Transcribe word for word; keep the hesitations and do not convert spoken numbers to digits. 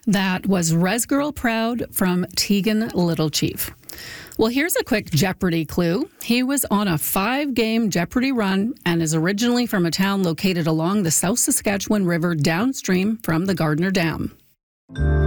That was Res Girl Proud from Tegan Little Chief. Well, here's a quick Jeopardy clue. He was on a five-game Jeopardy run and is originally from a town located along the South Saskatchewan River downstream from the Gardner Dam.